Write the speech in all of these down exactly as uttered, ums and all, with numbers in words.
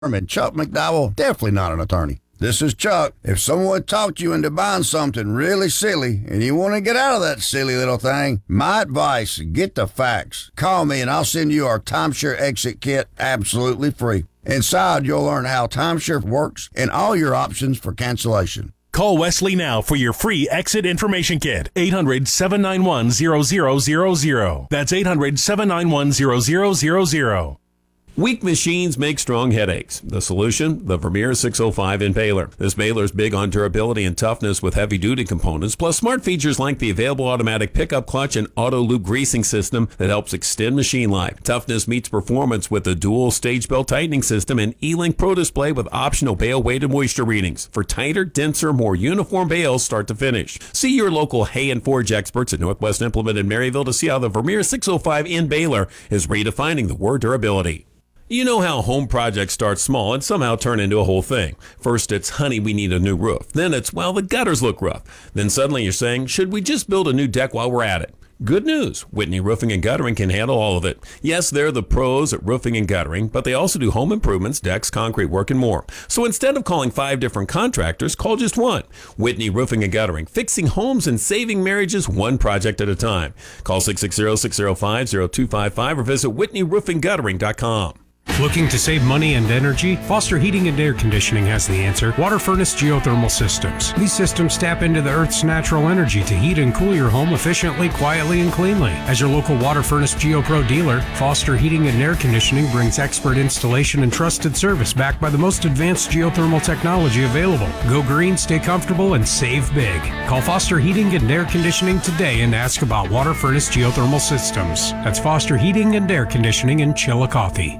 And Chuck McDowell, definitely not an attorney. This is Chuck. If someone talked you into buying something really silly and you want to get out of that silly little thing, my advice, get the facts. Call me and I'll send you our timeshare exit kit absolutely free. Inside, you'll learn how timeshare works and all your options for cancellation. Call Wesley now for your free exit information kit. eight hundred, seven nine one, zero zero zero zero. That's eight hundred, seven nine one, zero zero zero zero. Weak machines make strong headaches. The solution? The Vermeer six oh five Impaler. This baler is big on durability and toughness with heavy-duty components, plus smart features like the available automatic pickup clutch and auto-loop greasing system that helps extend machine life. Toughness meets performance with the dual stage belt tightening system and E-Link Pro display with optional bale weight and moisture readings for tighter, denser, more uniform bales start to finish. See your local Hay and Forge experts at Northwest Implement in Maryville to see how the Vermeer six oh five Impaler is redefining the word durability. You know how home projects start small and somehow turn into a whole thing. First it's, honey, we need a new roof. Then it's, well, the gutters look rough. Then suddenly you're saying, should we just build a new deck while we're at it? Good news, Whitney Roofing and Guttering can handle all of it. Yes, they're the pros at roofing and guttering, but they also do home improvements, decks, concrete work, and more. So instead of calling five different contractors, call just one. Whitney Roofing and Guttering, fixing homes and saving marriages one project at a time. Call six six zero, six zero five, zero two five five or visit whitney roofing guttering dot com. Looking to save money and energy? Foster Heating and Air Conditioning has the answer. Water Furnace Geothermal Systems. These systems tap into the Earth's natural energy to heat and cool your home efficiently, quietly, and cleanly. As your local Water Furnace GeoPro dealer, Foster Heating and Air Conditioning brings expert installation and trusted service backed by the most advanced geothermal technology available. Go green, stay comfortable, and save big. Call Foster Heating and Air Conditioning today and ask about Water Furnace Geothermal Systems. That's Foster Heating and Air Conditioning in Chillicothe.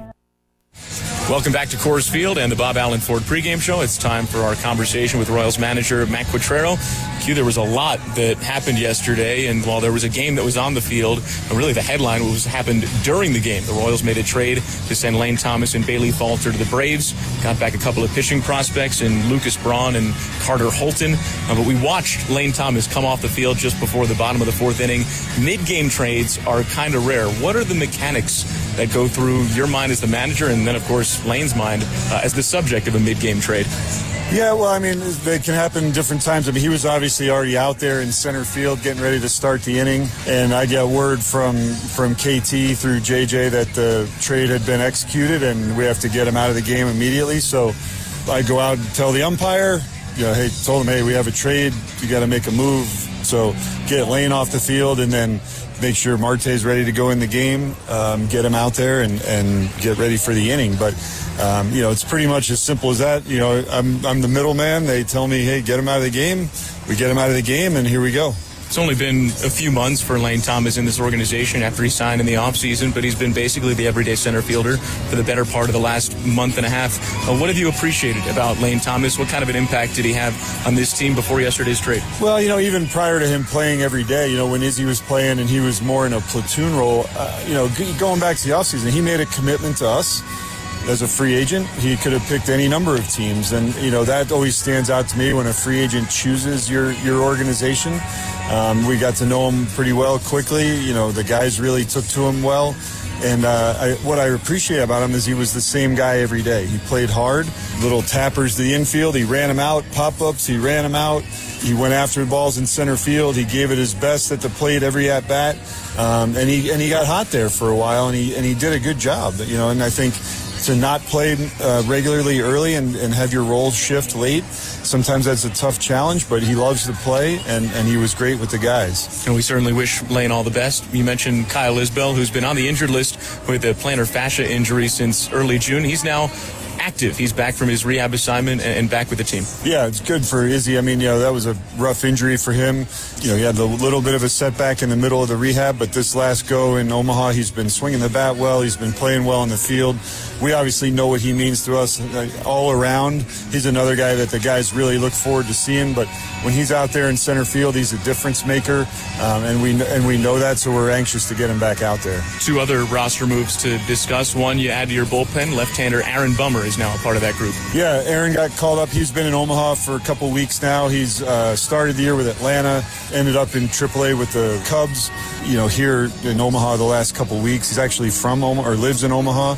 Welcome back to Coors Field and the Bob Allen Ford pregame show. It's time for our conversation with Royals manager Matt Quatraro. Q, there was a lot that happened yesterday, and while there was a game that was on the field, really the headline was happened during the game. The Royals made a trade to send Lane Thomas and Bailey Falter to the Braves, got back a couple of pitching prospects in Lucas Braun and Carter Holton. Uh, but we watched Lane Thomas come off the field just before the bottom of the fourth inning. Mid-game trades are kind of rare. What are the mechanics that go through your mind as the manager, and then, of course, Lane's mind uh, as the subject of a mid-game trade? Yeah, well, I mean, they can happen different times. I mean, he was obviously already out there in center field getting ready to start the inning, and I got word from, from K T through J J that the trade had been executed and we have to get him out of the game immediately. So I go out and tell the umpire, you know, hey, told him, hey, we have a trade. You got to make a move. So get Lane off the field and then make sure Marte's ready to go in the game, um, get him out there and, and get ready for the inning. But, um, you know, it's pretty much as simple as that. You know, I'm, I'm the middleman. They tell me, hey, get him out of the game. We get him out of the game, and here we go. It's only been a few months for Lane Thomas in this organization after he signed in the offseason, but he's been basically the everyday center fielder for the better part of the last month and a half. Uh, what have you appreciated about Lane Thomas? What kind of an impact did he have on this team before yesterday's trade? Well, you know, even prior to him playing every day, you know, when Izzy was playing and he was more in a platoon role, uh, you know, going back to the offseason, he made a commitment to us. As a free agent, he could have picked any number of teams, and you know that always stands out to me when a free agent chooses your your organization. Um, we got to know him pretty well quickly. You know, the guys really took to him well, and uh, I, what I appreciate about him is he was the same guy every day. He played hard, little tappers to the infield. He ran them out, pop-ups. He ran them out. He went after the balls in center field. He gave it his best at the plate every at bat, um, and he and he got hot there for a while, and he and he did a good job. You know, and I think. To not play uh, regularly early and, and have your roles shift late, sometimes that's a tough challenge, but he loves to play, and, and he was great with the guys. And we certainly wish Lane all the best. You mentioned Kyle Isbell, who's been on the injured list with a plantar fascia injury since early June. He's now active. He's back from his rehab assignment and back with the team. Yeah, it's good for Izzy. I mean, you know, that was a rough injury for him. You know, he had a little bit of a setback in the middle of the rehab, but this last go in Omaha, he's been swinging the bat well. He's been playing well in the field. We obviously know what he means to us all around. He's another guy that the guys really look forward to seeing, but when he's out there in center field, he's a difference maker, um, and we and we know that, so we're anxious to get him back out there. Two other roster moves to discuss. One, you add to your bullpen. Left-hander Aaron Bummer is now a part of that group. Yeah, Aaron got called up. He's been in Omaha for a couple weeks now. He's uh, started the year with Atlanta, ended up in triple A with the Cubs. You know, here in Omaha the last couple weeks. He's actually from Omaha, or lives in Omaha.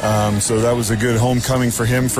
Um, so that was a good homecoming for him for